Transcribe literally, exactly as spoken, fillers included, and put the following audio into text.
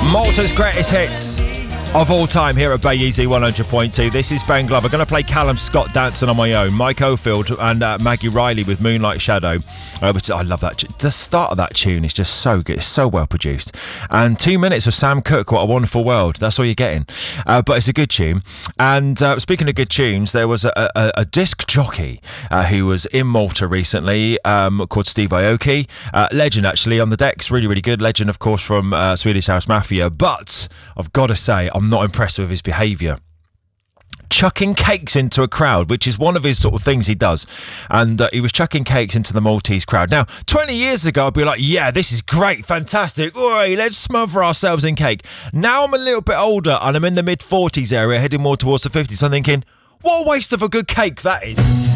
Malta's greatest hits of all time here at Bay Easy one hundred point two. This is Ben Glover. Going to play Callum Scott Dancing on My Own, Mike Oldfield and uh, Maggie Riley with Moonlight Shadow. Uh, but I love that. The start of that tune is just so good. It's so well produced. And two minutes of Sam Cooke, What a Wonderful World. That's all you're getting. Uh, but it's a good tune. And uh, speaking of good tunes, there was a, a, a disc jockey uh, who was in Malta recently um, called Steve Aoki. Uh, legend, actually, on the decks. Really, really good. Legend, of course, from uh, Swedish House Mafia. But I've got to say, I'm not impressed with his behaviour. Chucking cakes into a crowd, which is one of his sort of things he does. And uh, he was chucking cakes into the Maltese crowd. Now, twenty years ago, I'd be like, yeah, this is great, fantastic. All right, let's smother ourselves in cake. Now I'm a little bit older and I'm in the mid forties area, heading more towards the fifties. I'm thinking, what a waste of a good cake that is.